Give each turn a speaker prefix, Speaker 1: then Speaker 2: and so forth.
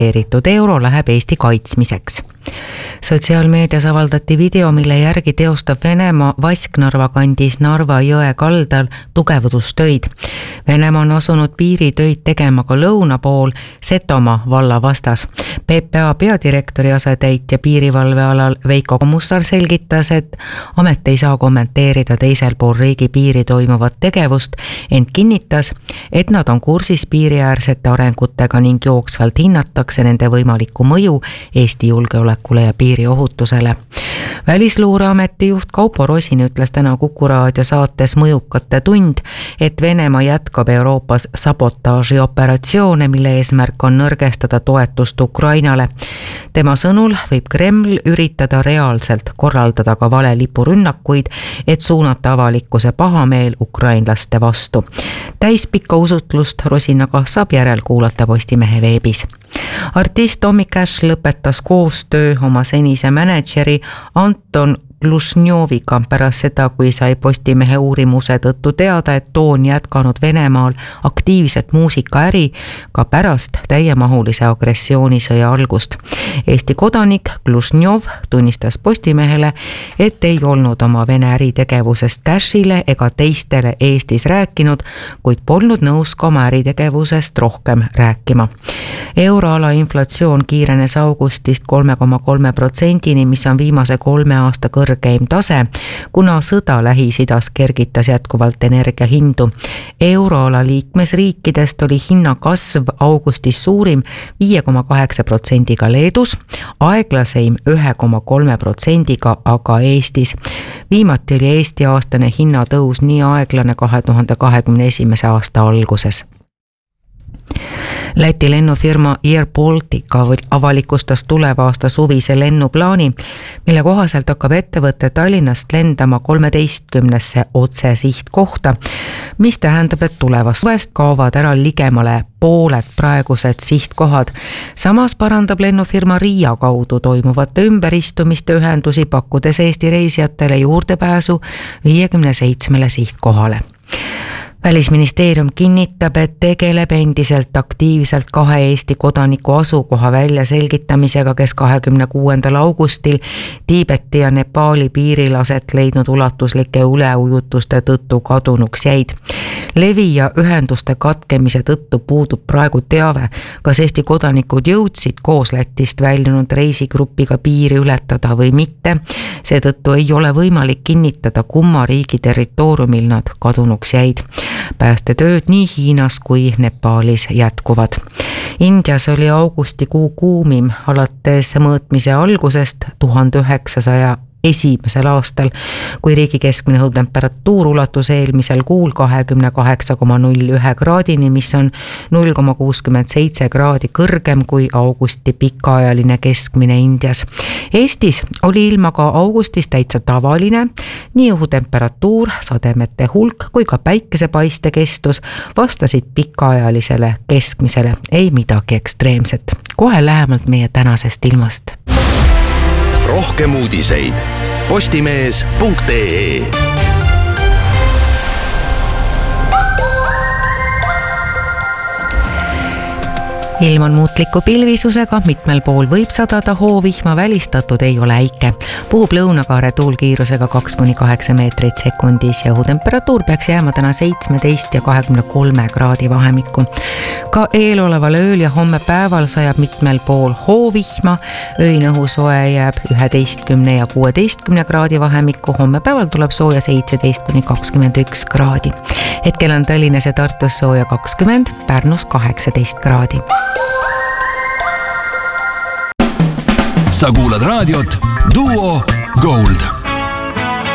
Speaker 1: investeeritud euro läheb Eesti kaitsmiseks. Sotsiaalmeedias avaldati video, mille järgi teostab Venemaa Vasknarva kandis Narva jõe kaldal tugevdustöid. Venemaa on asunud piiritöid tegema ka lõuna pool Setomaa valla vastas. PPA peadirektori asetäitja piirivalvealal Veiko Komussar selgitas, et amet ei saa kommenteerida teisel pool riigi piiri toimuvat tegevust, ent kinnitas, et nad on kursis piiriäärsete arengutega ning jooksvalt hinnatakse nende võimalikku mõju Eesti julgeolekule ja piiri ohutusele. Välisluureameti juht Kaupo Rosin ütles täna Kuku raadio saates Mõjukate tund, et Venemaa jätkab Euroopas sabotaažioperatsioone, mille eesmärk on nõrgestada toetust Ukrainale. Tema sõnul võib Kreml üritada reaalselt korraldada ka valelipurünnakuid, et suunata avalikkuse pahameel ukrainlaste vastu. Täispikka usutlust Rosinaga saab järel kuulata Postimehe veebis. Artist Tommy Cash lõpetas koostöö oma senise mänedžeri Anton Glušnjoviga pärast seda, kui sai Postimehe uurimuse tõttu teada, et too on jätkanud Venemaal aktiivset muusikaäri ka pärast täiemahulise agressioonisõja algust. Eesti kodanik Glušnjov tunnistas Postimehele, et ei olnud oma Vene äritegevusest Cashile ega teistele Eestis rääkinud, kuid polnud nõus ka oma äritegevusest rohkem rääkima. Euroala inflatsioon kiirenes augustist 3,3%-ni, mis on viimase 3 aasta kõrgeim tase, kuna sõda Lähis-Idas kergitas jätkuvalt energiahindu. Euroala liikmesriikidest oli hinna kasv augustis suurim 5,8%-ga Leedus, aeglaseim 1,3%-ga aga Eestis. Viimati oli Eesti aastane hinnatõus nii aeglane 2021. aasta alguses. Läti lennufirma Air Baltic avalikustas tuleva aasta suvise lennuplaani, mille kohaselt hakkab ettevõte Tallinnast lendama 13 otsesihtkohta, mis tähendab, et tulevast suvest kaovad ära ligemale pooled praegused sihtkohad. Samas parandab lennufirma Riia kaudu toimuvate ümberistumiste ühendusi, pakkudes Eesti reisijatele juurdepääsu 57 sihtkohale. Välisministeerium kinnitab, et tegeleb endiselt aktiivselt 2 Eesti kodaniku asukoha välja selgitamisega, kes 26. augustil Tiibeti ja Nepaali piiril aset leidnud ulatuslike üleujutuste tõttu kadunuks jäid. Levi ja ühenduste katkemise tõttu puudub praegu teave, kas Eesti kodanikud jõudsid koos Lätist väljunud reisigrupiga piiri ületada või mitte. Seetõttu ei ole võimalik kinnitada, kumma riigi territooriumil nad kadunuks jäid. Päästetööd nii Hiinas kui Nepaalis jätkuvad. Indias oli augustikuu kuumim alates mõõtmise algusest 1901. aastal, kui riigi keskmine õhutemperatuur ulatus eelmisel kuul 28,01 kraadini, mis on 0,67 kraadi kõrgem kui augusti pikaajaline keskmine Indias. Eestis oli ilma ka augustis täitsa tavaline, nii õhutemperatuur, sademete hulk kui ka päikesepaiste kestus vastasid pikaajalisele keskmisele, ei midagi ekstreemset. Kohe lähemalt meie tänasest ilmast.
Speaker 2: Rohkem uudiseid postimees.ee.
Speaker 1: Ilm on muutliku pilvisusega, mitmel pool võib sadada hoovihma, välistatud ei ole äike. Puhub lõunakaare tuulkiirusega 2-8 meetrit sekundis ja õhutemperatuur peaks jääma täna 17 ja 23 kraadi vahemikku. Ka eeloleval ööl ja homme päeval sajab mitmel pool hoovihma, öine õhusoe jääb 11 ja 16 kraadi vahemikku, homme päeval tuleb sooja 17-21 kraadi. Hetkel on Tallinnas ja Tartus sooja 20, Pärnus 18 kraadi.
Speaker 2: Sa kuulad raadiot Duo Gold.